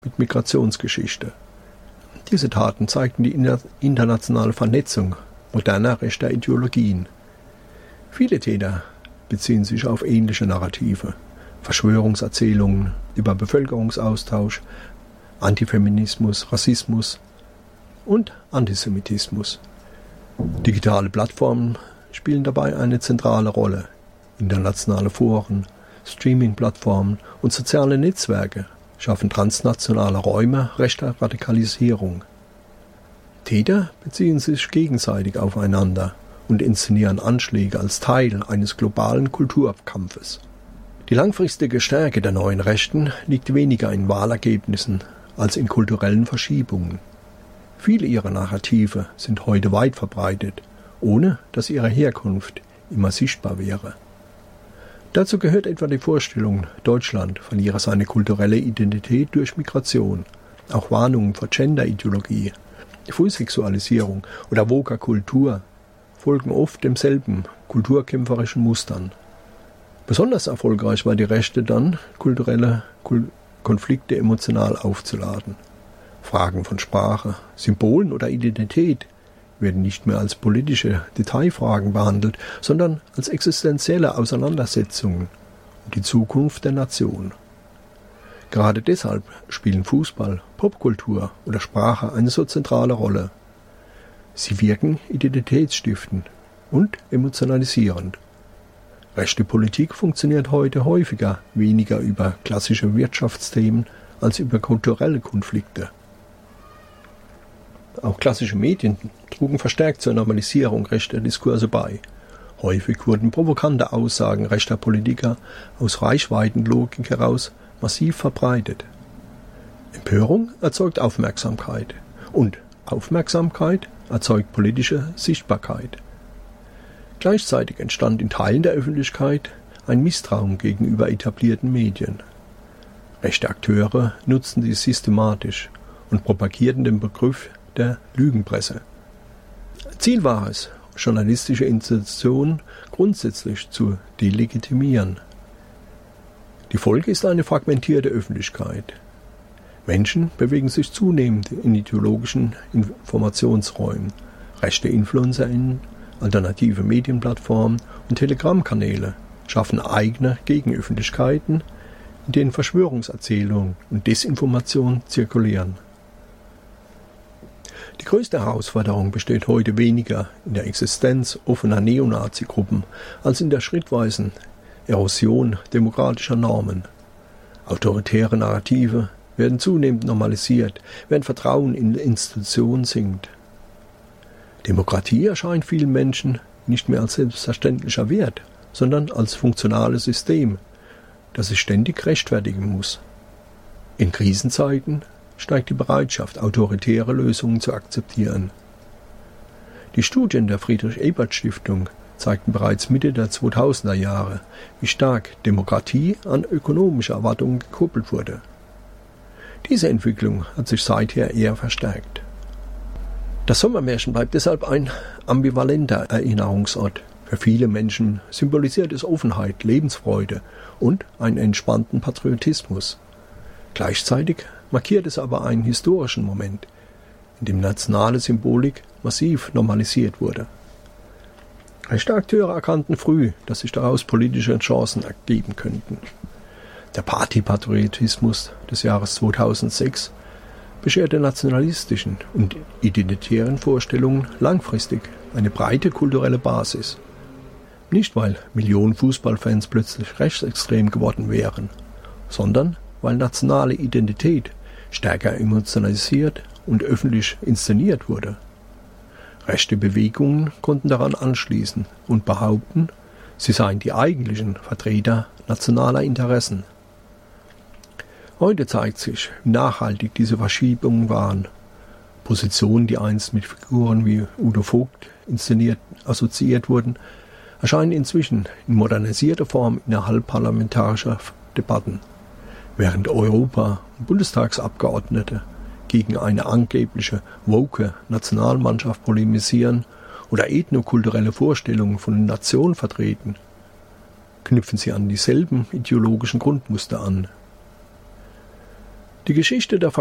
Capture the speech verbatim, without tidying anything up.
mit Migrationsgeschichte. Diese Taten zeigten die internationale Vernetzung moderner rechter Ideologien. Viele Täter beziehen sich auf ähnliche Narrative, Verschwörungserzählungen über Bevölkerungsaustausch, Antifeminismus, Rassismus und Antisemitismus. Digitale Plattformen spielen dabei eine zentrale Rolle. Internationale Foren, Streaming-Plattformen und soziale Netzwerke schaffen transnationale Räume rechter Radikalisierung. Täter beziehen sich gegenseitig aufeinander und inszenieren Anschläge als Teil eines globalen Kulturkampfes. Die langfristige Stärke der neuen Rechten liegt weniger in Wahlergebnissen als in kulturellen Verschiebungen. Viele ihrer Narrative sind heute weit verbreitet, ohne dass ihre Herkunft immer sichtbar wäre. Dazu gehört etwa die Vorstellung, Deutschland verliere seine kulturelle Identität durch Migration, auch Warnungen vor Genderideologie, Frühsexualisierung oder woker Kultur folgen oft demselben kulturkämpferischen Mustern. Besonders erfolgreich war die Rechte dann, kulturelle Konflikte emotional aufzuladen. Fragen von Sprache, Symbolen oder Identität werden nicht mehr als politische Detailfragen behandelt, sondern als existenzielle Auseinandersetzungen um die Zukunft der Nation. Gerade deshalb spielen Fußball, Popkultur oder Sprache eine so zentrale Rolle. Sie wirken identitätsstiftend und emotionalisierend. Rechte Politik funktioniert heute häufiger weniger über klassische Wirtschaftsthemen als über kulturelle Konflikte. Auch klassische Medien trugen verstärkt zur Normalisierung rechter Diskurse bei. Häufig wurden provokante Aussagen rechter Politiker aus Reichweitenlogik heraus massiv verbreitet. Empörung erzeugt Aufmerksamkeit und Aufmerksamkeit erzeugt politische Sichtbarkeit. Gleichzeitig entstand in Teilen der Öffentlichkeit ein Misstrauen gegenüber etablierten Medien. Rechte Akteure nutzten dies systematisch und propagierten den Begriff der Lügenpresse. Ziel war es, journalistische Institutionen grundsätzlich zu delegitimieren. Die Folge ist eine fragmentierte Öffentlichkeit. Menschen bewegen sich zunehmend in ideologischen Informationsräumen. Rechte InfluencerInnen, alternative Medienplattformen und Telegram-Kanäle schaffen eigene Gegenöffentlichkeiten, in denen Verschwörungserzählungen und Desinformation zirkulieren. Die größte Herausforderung besteht heute weniger in der Existenz offener Neonazi-Gruppen als in der schrittweisen Erosion demokratischer Normen. Autoritäre Narrative werden zunehmend normalisiert, während Vertrauen in Institutionen sinkt. Demokratie erscheint vielen Menschen nicht mehr als selbstverständlicher Wert, sondern als funktionales System, das sich ständig rechtfertigen muss. In Krisenzeiten steigt die Bereitschaft, autoritäre Lösungen zu akzeptieren. Die Studien der Friedrich-Ebert-Stiftung zeigten bereits Mitte der zweitausender Jahre, wie stark Demokratie an ökonomische Erwartungen gekoppelt wurde. Diese Entwicklung hat sich seither eher verstärkt. Das Sommermärchen bleibt deshalb ein ambivalenter Erinnerungsort. Für viele Menschen symbolisiert es Offenheit, Lebensfreude und einen entspannten Patriotismus. Gleichzeitig markiert es aber einen historischen Moment, in dem nationale Symbolik massiv normalisiert wurde. Rechte Akteure erkannten früh, dass sich daraus politische Chancen ergeben könnten. Der Partypatriotismus des Jahres zweitausendsechs bescherte nationalistischen und identitären Vorstellungen langfristig eine breite kulturelle Basis. Nicht, weil Millionen Fußballfans plötzlich rechtsextrem geworden wären, sondern weil nationale Identität stärker emotionalisiert und öffentlich inszeniert wurde. Rechte Bewegungen konnten daran anschließen und behaupten, sie seien die eigentlichen Vertreter nationaler Interessen. Heute zeigt sich, wie nachhaltig diese Verschiebungen waren. Positionen, die einst mit Figuren wie Udo Vogt inszeniert, assoziiert wurden, erscheinen inzwischen in modernisierter Form innerhalb parlamentarischer Debatten. Während Europa- und Bundestagsabgeordnete gegen eine angebliche woke Nationalmannschaft polemisieren oder ethnokulturelle Vorstellungen von Nationen vertreten, knüpfen sie an dieselben ideologischen Grundmuster an. Die Geschichte der